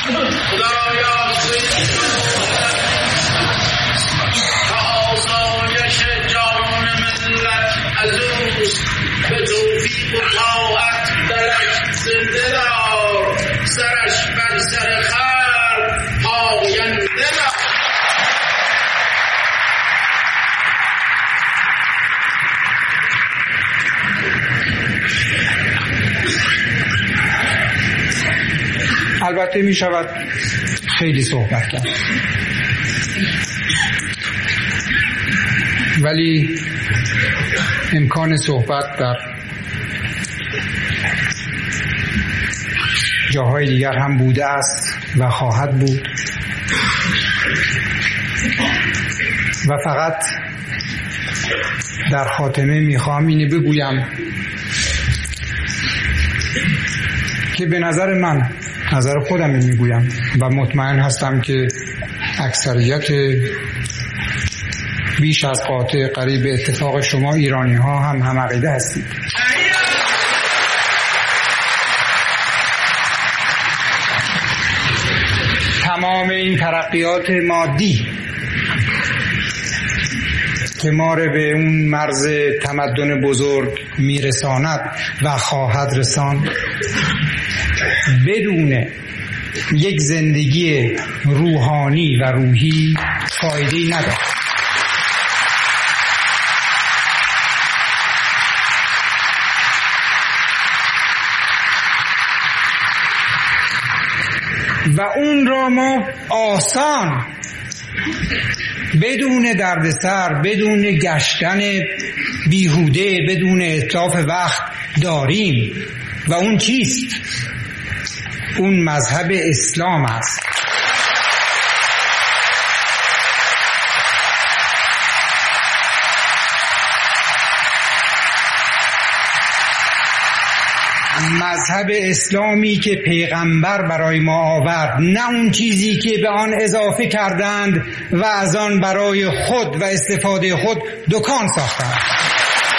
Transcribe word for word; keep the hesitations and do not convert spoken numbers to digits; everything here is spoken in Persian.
خدایا آسایش جان ملت عزوز به توفیق و طاعت درش زنده دار سرش بر سر خلق پاینده دار. البته می شود خیلی صحبت کرد، ولی امکان صحبت در جاهای دیگر هم بوده است و خواهد بود و فقط در خاتمه میخوام اینه بگویم که به نظر من، نظر خودم میگویم و مطمئن هستم که اکثریت بیش از قاطع قریب اتفاق شما ایرانی ها هم هم عقیده هستید، تمام این ترقیات مادی که ما رو به اون مرز تمدن بزرگ میرساند و خواهد رساند بدون یک زندگی روحانی و روحی فایده‌ای ندارد. و اون را ما آسان بدون دردسر، بدون گشتن بیهوده، بدون اتلاف وقت داریم. و اون چیست؟ اون مذهب اسلام است. مذهب اسلامی که پیغمبر برای ما آورد، نه اون چیزی که به آن اضافه کردند و از آن برای خود و استفاده خود دکان ساختند.